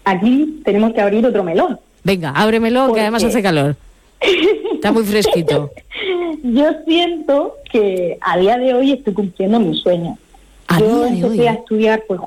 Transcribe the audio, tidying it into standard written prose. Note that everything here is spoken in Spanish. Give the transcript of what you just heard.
aquí tenemos que abrir otro melón. Venga, ábremelo, que además hace calor. Está muy fresquito. Yo siento que a día de hoy estoy cumpliendo mi sueño. Yo empecé a estudiar pues